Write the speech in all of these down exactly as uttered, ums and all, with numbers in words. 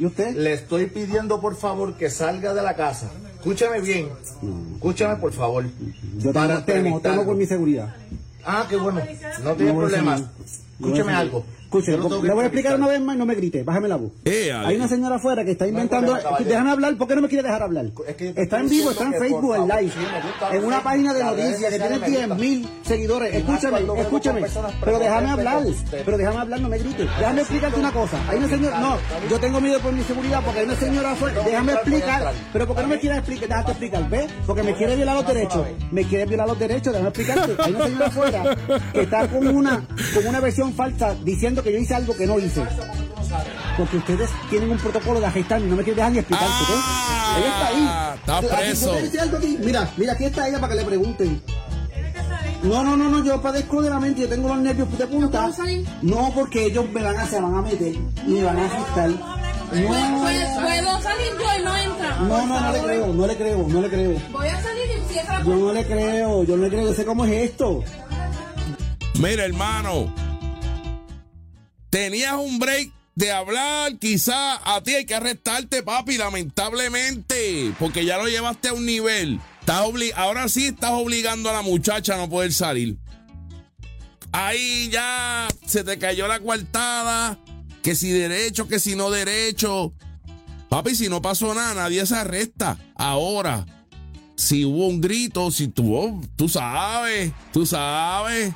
¿Y usted? Le estoy pidiendo, por favor, que salga de la casa. Escúchame bien. Escúchame, por favor. Yo tengo, temo, temo por mi seguridad. Ah, qué bueno. No tiene problemas. Escúcheme algo. Escuche, le voy a explicar una vez más y no me grite, bájame la voz. Eh, Hay una señora afuera que está inventando. Déjame hablar, ¿por qué no me quiere dejar hablar? Es que está en vivo, está en Facebook, en live, en una página de noticias que tiene diez mil seguidores. Escúchame, escúchame, pero déjame hablar, pero déjame hablar, no me grites. Déjame explicarte una cosa. Hay una señora, no, yo tengo miedo por mi seguridad porque hay una señora afuera. Déjame explicar, pero ¿por qué no me quieres explicar? Déjate explicar, ¿ves? Porque me quiere violar los derechos. Me quiere violar los derechos, déjame explicarte. Hay una señora afuera que está con una, con una versión falsa diciendo que yo hice algo que no hice. Porque ustedes tienen un protocolo de gestarme, no me quieren dejar ni explicarte, ah, ¿eh? Ella está ahí. Está preso. Aquí, algo aquí. Mira, mira, aquí está ella para que le pregunten. No, no, no, no, yo padezco de la mente, yo tengo los nervios de punta. No, porque ellos me van a, se van a meter y me van a gestar. No, ¿Puedo salir yo y no entra? No, no, no le creo, no le creo, no le creo. Voy a salir y cierra la puerta. Yo no le creo, yo no le creo, yo sé cómo es esto. Mira, hermano, tenías un break de hablar, quizá a ti hay que arrestarte, papi, lamentablemente, porque ya lo llevaste a un nivel. Estás obli- ahora sí estás obligando a la muchacha a no poder salir. Ahí ya se te cayó la coartada, que si derecho, que si no derecho. Papi, si no pasó nada, nadie se arresta. Ahora, si hubo un grito, si tuvo, tú sabes, tú sabes.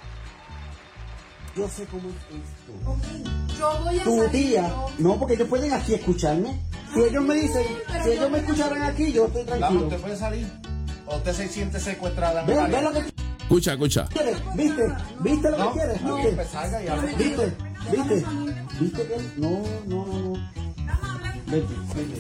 Yo sé cómo es esto. Okay. Yo voy a Tu salir, tía, yo... no, porque ellos pueden aquí escucharme. Si ellos me dicen, si ellos me escucharan aquí, yo estoy tranquilo. ¿Usted puede salir? ¿O usted se siente secuestrada? Ve, ve lo que Escucha, escucha. quieres, ¿viste? ¿Viste lo que No, quieres? no, ¿Viste? pues salga y hable. ¿Viste? ¿Viste? ¿Viste que? No, no, no, no. Vete, vete.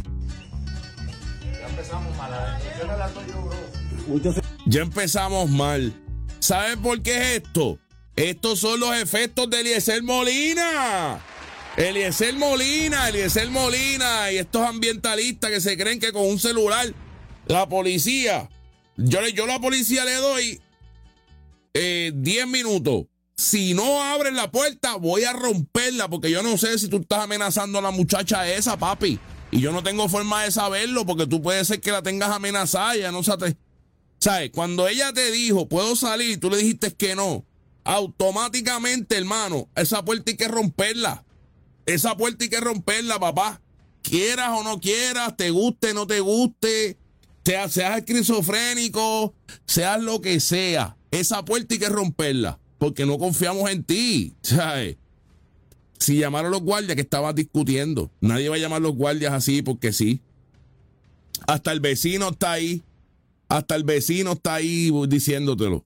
Ya empezamos mal. La instrucción la doy yo, bro. Uy, yo sé- Ya empezamos mal. ¿Sabes por qué es esto? Estos son los efectos de Eliezer Molina. Eliezer Molina, Eliezer Molina y estos ambientalistas que se creen que con un celular, la policía, yo, le- yo a la policía le doy eh, diez minutos. Si no abren la puerta, voy a romperla porque yo no sé si tú estás amenazando a la muchacha esa, papi. Y yo no tengo forma de saberlo porque tú puedes ser que la tengas amenazada y ya no sabes. ¿Sabes? Cuando ella te dijo, puedo salir, tú le dijiste que no. Automáticamente, hermano, esa puerta hay que romperla. Esa puerta hay que romperla, papá. Quieras o no quieras, te guste o no te guste, seas, seas esquizofrénico, seas lo que sea. Esa puerta hay que romperla, porque no confiamos en ti, ¿sabes? Si llamaron los guardias que estabas discutiendo, nadie va a llamar a los guardias así porque sí. Hasta el vecino está ahí, hasta el vecino está ahí diciéndotelo.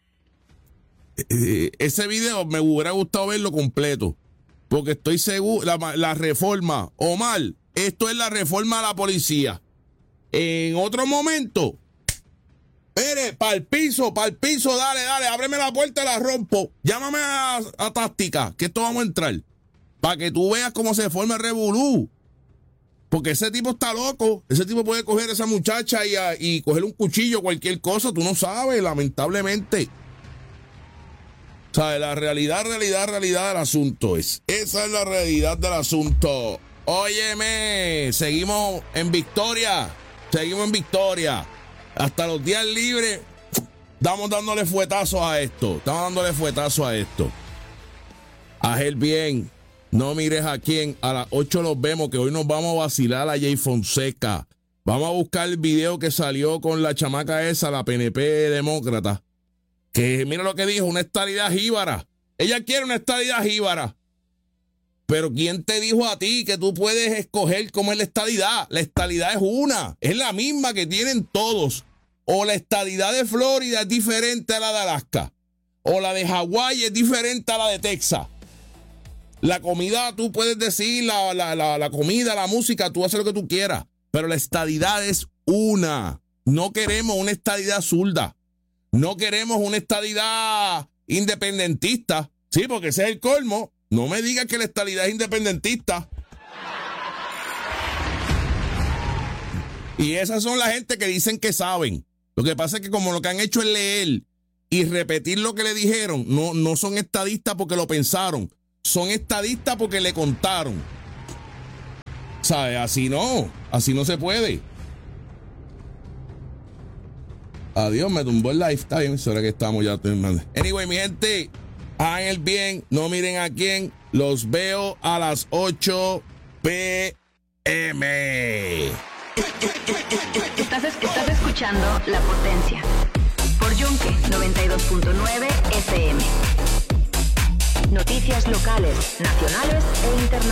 Ese video me hubiera gustado verlo completo, porque estoy seguro, la, la reforma, Omar, esto es la reforma a la policía. En otro momento, mire, para el piso, para el piso, dale, dale, ábreme la puerta y la rompo. Llámame a, a táctica, que esto vamos a entrar, para que tú veas cómo se forma el revolú. Porque ese tipo está loco, ese tipo puede coger a esa muchacha y, a, y coger un cuchillo, cualquier cosa, tú no sabes, lamentablemente. O sea, la realidad, realidad, realidad del asunto es. Esa es la realidad del asunto. Óyeme, seguimos en victoria. Seguimos en victoria. Hasta los días libres, estamos dándole fuetazos a esto. Estamos dándole fuetazos a esto. Haz el bien. No mires a quién. A las ocho los vemos, que hoy nos vamos a vacilar a Jay Fonseca. Vamos a buscar el video que salió con la chamaca esa, la P N P demócrata. Que mira lo que dijo, una estadidad jíbara. Ella quiere una estadidad jíbara. Pero ¿quién te dijo a ti que tú puedes escoger cómo es la estadidad? La estadidad es una, es la misma que tienen todos. O la estadidad de Florida es diferente a la de Alaska. O la de Hawái es diferente a la de Texas. La comida, tú puedes decir, la, la, la, la comida, la música, tú haces lo que tú quieras. Pero la estadidad es una. No queremos una estadidad zurda. No queremos una estadidad independentista. Sí, porque ese es el colmo. No me digas que la estadidad es independentista. Y esas son la gente que dicen que saben. Lo que pasa es que como lo que han hecho es leer y repetir lo que le dijeron, no, no son estadistas porque lo pensaron. Son estadistas porque le contaron. ¿Sabes? Así no. Así no se puede. Adiós, me tumbó el live. Está bien, es hora que estamos ya. Anyway, mi gente, hagan el bien. No miren a quién. Los veo a las ocho p m Estás, estás escuchando La Potencia por Yunque noventa y dos punto nueve F M. Noticias locales, nacionales e internacionales.